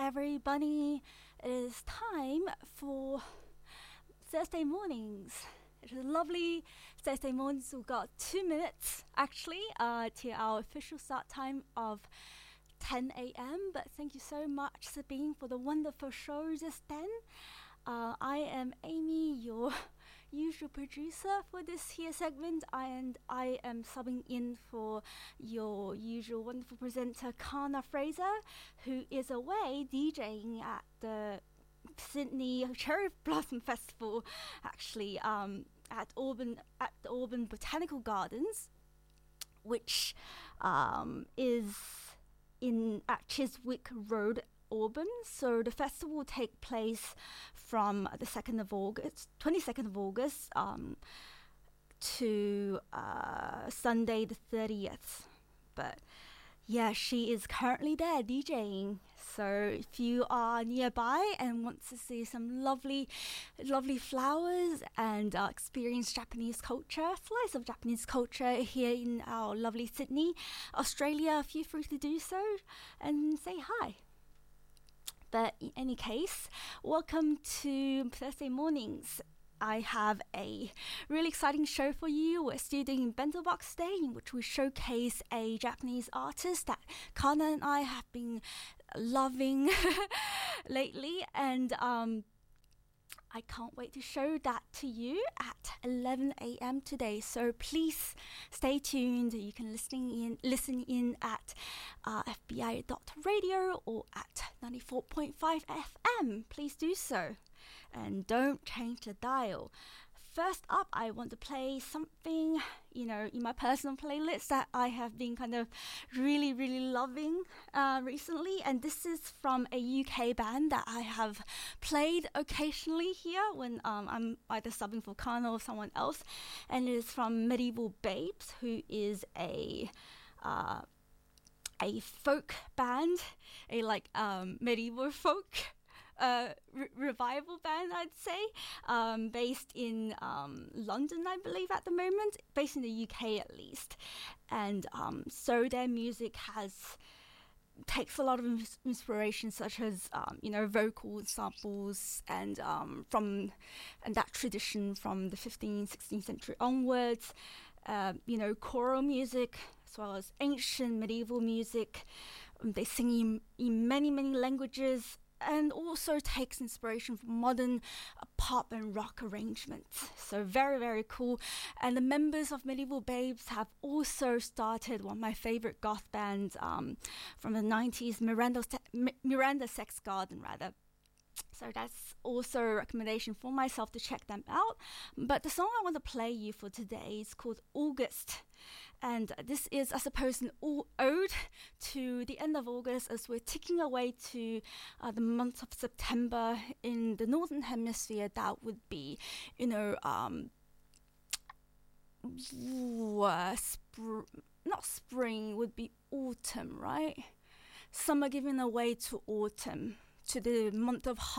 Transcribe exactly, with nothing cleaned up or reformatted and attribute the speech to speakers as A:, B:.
A: everybody. It is time for Thursday mornings. It is lovely Thursday mornings. We've got two minutes actually uh, to our official start time of ten a.m. But thank you so much, Sabine, for the wonderful show just then. Uh, I am Amy, your usual producer for this here segment, and I am subbing in for your usual wonderful presenter, Kana Fraser, who is away DJing at the Sydney Cherry Blossom Festival, actually, um, at Auburn at the Auburn Botanical Gardens, which um, is in at Chiswick Road, Auburn. So the festival will take place from the second of August, twenty-second of August, um, to uh, Sunday the thirtieth. But yeah, she is currently there DJing. So if you are nearby and want to see some lovely, lovely flowers and uh, experience Japanese culture, a slice of Japanese culture here in our lovely Sydney, Australia, feel free to do so and say hi. But in any case, welcome to Thursday mornings. I have a really exciting show for you. We're still doing Bento Box Day, in which we showcase a Japanese artist that Kana and I have been loving lately. And um, I can't wait to show that to you at eleven a.m. today. So please stay tuned. You can listen in, listen in at uh, f b i dot radio or at ninety-four point five F M. Please do so. And don't change the dial. First up, I want to play something, you know, in my personal playlist that I have been kind of really, really loving uh, recently. And this is from a U K band that I have played occasionally here when um, I'm either subbing for Kana or someone else. And it is from Medieval Babes, who is a uh, a folk band, a like um, medieval folk Uh, re- revival band, I'd say, um, based in um, London, I believe, at the moment, based in the U K at least. And um, so their music has takes a lot of ins- inspiration, such as um, you know, vocal samples and um, from and that tradition from the fifteenth, sixteenth century onwards. Uh, you know, choral music as well as ancient medieval music. Um, they sing in, in many, many languages, and also takes inspiration from modern uh, pop and rock arrangements. So very, very cool. And the members of Medieval Babes have also started one of my favorite goth bands um, from the nineties, Miranda, Miranda Sex Garden, rather. So that's also a recommendation for myself to check them out. But the song I want to play you for today is called August. And this is, I suppose, an ode to the end of August as we're ticking away to uh, the month of September in the Northern Hemisphere. That would be, you know, um, uh, spr- not spring, would be autumn, right? Summer giving away to autumn, to the month of